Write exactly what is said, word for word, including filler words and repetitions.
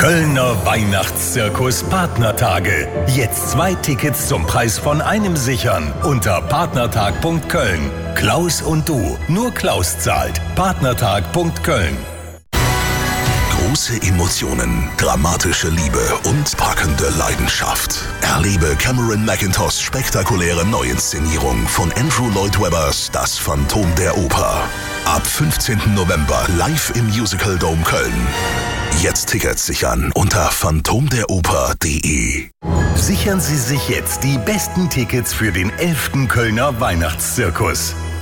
Kölner Weihnachtszirkus Partnertage. Jetzt zwei Tickets zum Preis von einem sichern unter partnertag punkt köln. Klaus und du. Nur Klaus zahlt. partnertag punkt köln. Große Emotionen, dramatische Liebe und packende Leidenschaft. Erlebe Cameron Mackintoshs spektakuläre Neuinszenierung von Andrew Lloyd Webbers Das Phantom der Oper. Ab fünfzehnten November live im Musical Dome Köln. Jetzt Tickets sichern unter phantom der oper punkt de. Sichern Sie sich jetzt die besten Tickets für den elften Kölner Weihnachtszirkus.